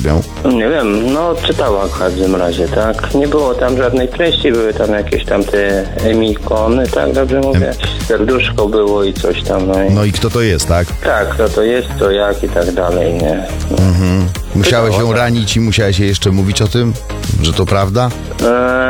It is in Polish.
robią? Nie wiem, no czytałam w każdym razie, tak? Nie było tam żadnej treści, były tam jakieś tam te emikony, tak? Dobrze mówię? Serduszko było i coś tam, no i... No i kto to jest, tak? Tak, kto to jest, to jak i tak dalej, nie? Musiałeś ją ranić i musiałeś jej jeszcze mówić o tym, że to prawda?